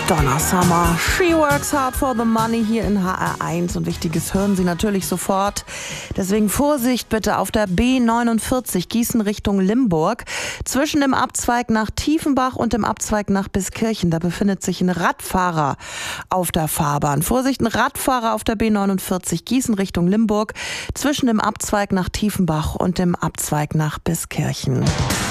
Donna Summer, She Works Hard for the Money hier in HR1 und Wichtiges hören Sie natürlich sofort. Deswegen Vorsicht bitte auf der B49 Gießen Richtung Limburg. Zwischen dem Abzweig nach Tiefenbach und dem Abzweig nach Biskirchen, da befindet sich ein Radfahrer auf der Fahrbahn. Vorsicht, ein Radfahrer auf der B49 Gießen Richtung Limburg. Zwischen dem Abzweig nach Tiefenbach und dem Abzweig nach Biskirchen.